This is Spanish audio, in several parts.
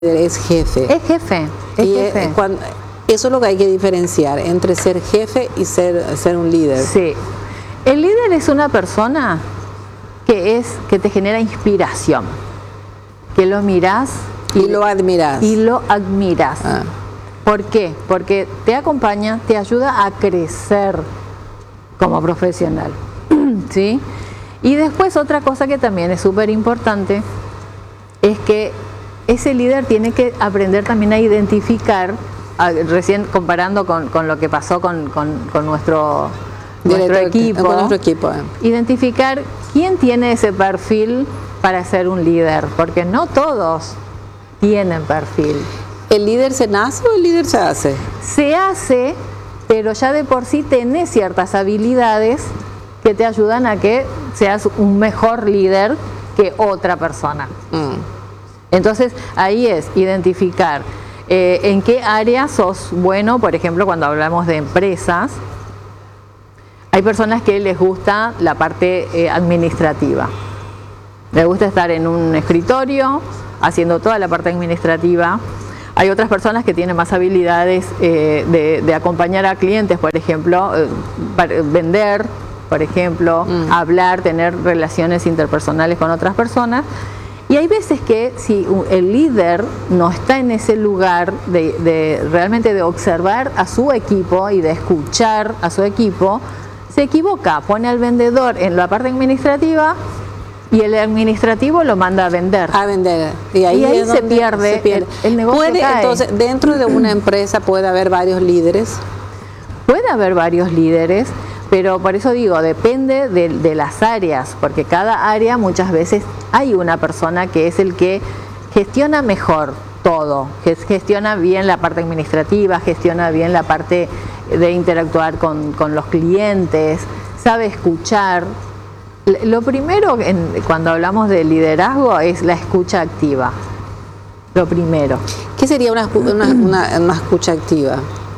es jefe. Es jefe, es Y jefe. eso es lo que hay que diferenciar entre ser jefe y ser un líder. Sí. El líder es una persona que te genera inspiración, que lo mirás y lo admiras. Y lo admiras. Ah. ¿Por qué? Porque te acompaña, te ayuda a crecer como profesional. ¿Sí? Y después otra cosa que también es súper importante es que ese líder tiene que aprender también a identificar, recién comparando con lo que pasó con nuestro equipo, con nuestro equipo. Identificar quién tiene ese perfil para ser un líder, porque no todos tienen perfil. ¿El líder se nace o el líder se hace? Se hace, pero ya de por sí tenés ciertas habilidades que te ayudan a que seas un mejor líder que otra persona. Entonces ahí es identificar en qué área sos bueno. Por ejemplo, cuando hablamos de empresas, hay personas que les gusta la parte administrativa. Les gusta estar en un escritorio haciendo toda la parte administrativa. Hay otras personas que tienen más habilidades de acompañar a clientes, por ejemplo, vender, por ejemplo, hablar, tener relaciones interpersonales con otras personas. Y hay veces que si el líder no está en ese lugar realmente de observar a su equipo y de escuchar a su equipo, se equivoca, pone al vendedor en la parte administrativa y el administrativo lo manda a vender. A vender. Y ahí se pierde. El negocio cae. Entonces, dentro de una empresa puede haber varios líderes. Puede haber varios líderes, pero por eso digo, depende de las áreas, porque cada área muchas veces hay una persona que es el que gestiona mejor todo, que gestiona bien la parte administrativa, gestiona bien la parte de interactuar con los clientes, sabe escuchar. Lo primero cuando hablamos de liderazgo es la escucha activa. Lo primero. ¿Qué sería una escucha activa?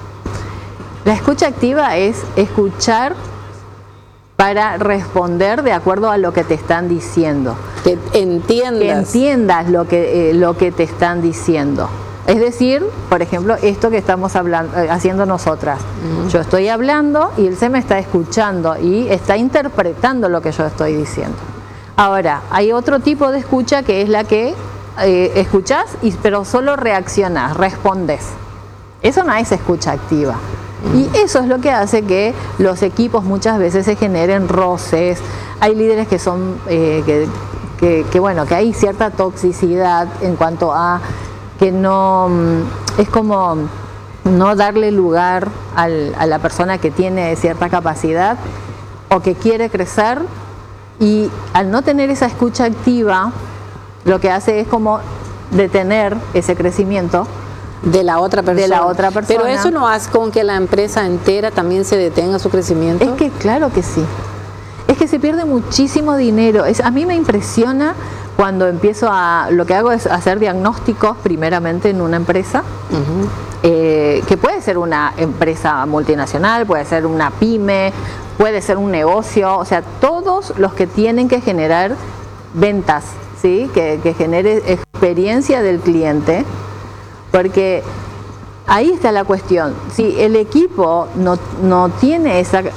La escucha activa es escuchar para responder de acuerdo a lo que te están diciendo. Que entiendas. Que entiendas lo que te están diciendo. Es decir, por ejemplo, esto que estamos haciendo nosotras. Yo estoy hablando y él se me está escuchando y está interpretando lo que yo estoy diciendo. Ahora, hay otro tipo de escucha que es la que escuchás, pero solo reaccionás, respondes. Eso no es escucha activa. Y eso es lo que hace que los equipos muchas veces se generen roces. Hay líderes que son, que hay cierta toxicidad en cuanto a que no, es como no darle lugar a la persona que tiene cierta capacidad o que quiere crecer, y al no tener esa escucha activa, lo que hace es como detener ese crecimiento de la otra persona. Pero eso no hace con que la empresa entera también se detenga su crecimiento. Es que claro que sí. Es que se pierde muchísimo dinero. A mí me impresiona cuando lo que hago es hacer diagnósticos primeramente en una empresa, que puede ser una empresa multinacional, puede ser una pyme, puede ser un negocio, o sea, todos los que tienen que generar ventas, ¿sí? Que genere experiencia del cliente, porque ahí está la cuestión. Si el equipo no tiene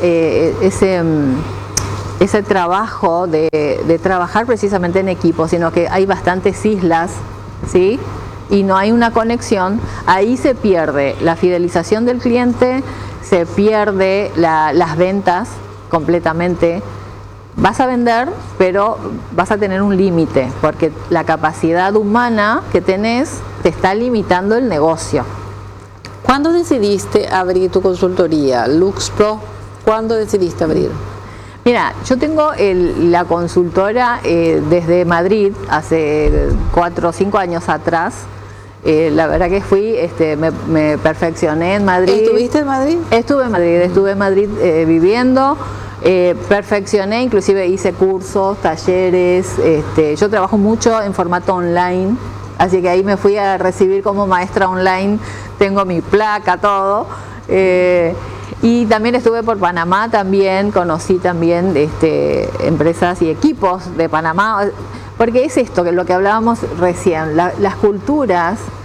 ese trabajo de trabajar precisamente en equipo, sino que hay bastantes islas, ¿sí? Y no hay una conexión, ahí se pierde la fidelización del cliente, se pierde las ventas completamente. Vas a vender, pero vas a tener un límite, porque la capacidad humana que tenés te está limitando el negocio. ¿Cuándo decidiste abrir tu consultoría, LuxPro? ¿Cuándo decidiste abrir? Mira, yo tengo la consultora desde Madrid, hace 4 o 5 años atrás. La verdad que fui, me perfeccioné en Madrid. ¿Estuviste en Madrid? Estuve en Madrid viviendo. Perfeccioné, inclusive hice cursos, talleres. Yo trabajo mucho en formato online, así que ahí me fui a recibir como maestra online. Tengo mi placa, todo. Y también estuve por Panamá, también conocí también empresas y equipos de Panamá. Porque es esto, que lo que hablábamos recién, las culturas